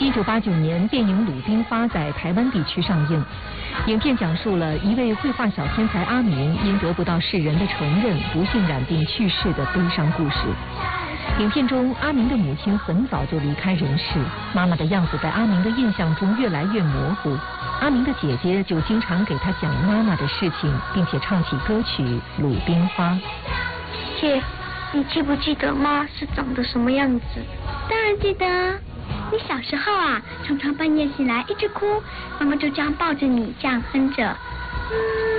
1989年，电影《鲁冰花》在台湾地区上映。影片讲述了一位绘画小天才阿明因得不到世人的承认，不幸染病去世的悲伤故事。影片中，阿明的母亲很早就离开人世，妈妈的样子在阿明的印象中越来越模糊。阿明的姐姐就经常给他讲妈妈的事情，并且唱起歌曲《鲁冰花》。 姐，你记不记得妈是长得什么样子？ 当然记得啊，你小时候啊，常常半夜醒来一直哭，妈妈就这样抱着你，这样哼着。